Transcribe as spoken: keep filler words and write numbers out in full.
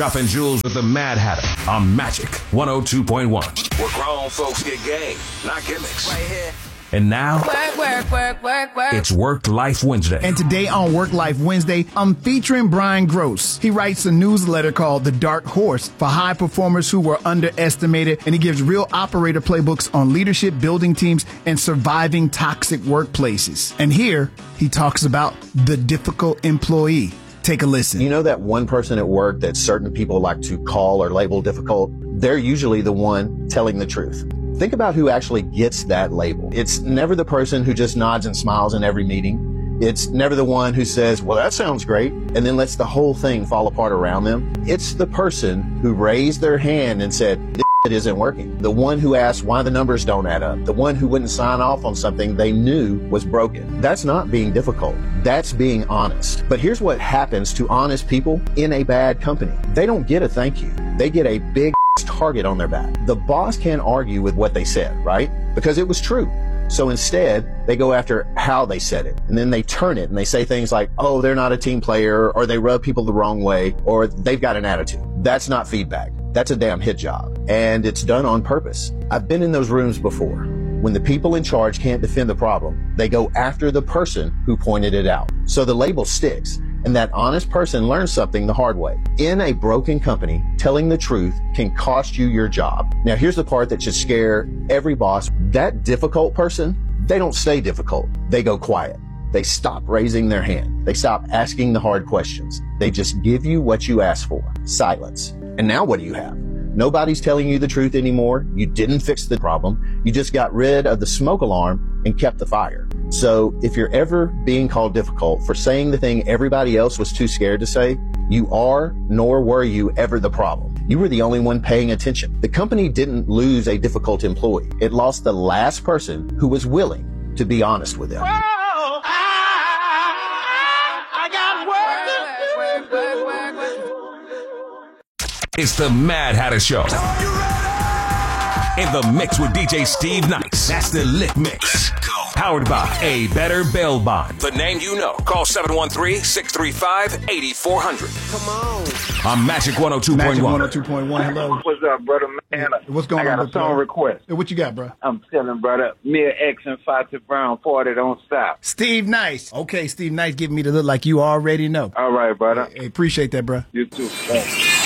dropping jewels with the Mad Hatter on Magic one oh two point one. Where grown folks get game, not gimmicks. Right here. And now, work, work, work, work, work. It's Work Life Wednesday. And today on Work Life Wednesday, I'm featuring Brian Gross. He writes a newsletter called The Dark Horse for high performers who were underestimated, and he gives real operator playbooks on leadership, building teams, and surviving toxic workplaces. And here, he talks about the difficult employee. Take a listen. You know that one person at work that certain people like to call or label difficult? They're usually the one telling the truth. Think about who actually gets that label. It's never the person who just nods and smiles in every meeting. It's never the one who says, well, that sounds great, and then lets the whole thing fall apart around them. It's the person who raised their hand and said, this shit isn't working. The one who asked why the numbers don't add up. The one who wouldn't sign off on something they knew was broken. That's not being difficult. That's being honest. But here's what happens to honest people in a bad company. They don't get a thank you. They get a big target on their back. The boss can't argue with what they said, right? Because it was true. So instead, they go after how they said it. And then they turn it and they say things like, oh, they're not a team player, or they rub people the wrong way, or they've got an attitude. That's not feedback. That's a damn hit job. And it's done on purpose. I've been in those rooms before. When the people in charge can't defend the problem, they go after the person who pointed it out. So the label sticks, and that honest person learns something the hard way. In a broken company, telling the truth can cost you your job. Now, here's the part that should scare every boss. That difficult person, they don't stay difficult. They go quiet. They stop raising their hand. They stop asking the hard questions. They just give you what you asked for. Silence. And now what do you have? Nobody's telling you the truth anymore. You didn't fix the problem. You just got rid of the smoke alarm and kept the fire. So if you're ever being called difficult for saying the thing everybody else was too scared to say, you are, nor were you ever the problem. You were the only one paying attention. The company didn't lose a difficult employee. It lost the last person who was willing to be honest with them. Oh, I, I, I got work, work, work, work, work, work. It's the Mad Hatter Show. In the mix with D J Steve Nice. That's the Lit Mix. Let's go. Powered by A Better Bail Bond. The name you know. Call seven one three, six three five, eight four zero zero. Come on. On Magic one oh two point one. Magic one oh two point one. Hello. What's up, brother, man? What's going on? I got on, a song bro? request. What you got, bro? I'm telling, brother. Mia X and Fatty Brown, Party Don't Stop. Steve Nice. Okay, Steve Nice giving me the look like you already know. All right, brother. Hey, appreciate that, bro. You too. Thanks.